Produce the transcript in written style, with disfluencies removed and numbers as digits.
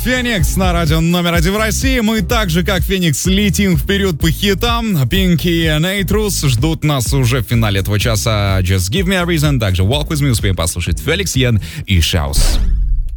Феникс на радио номер 1 в России. Мы так же, как Феникс, летим вперед по хитам. Пинки и Нейтрус ждут нас уже в финале этого часа. Just Give Me a Reason, также Walk With Me. Успеем послушать Феликс Йен и Шаус.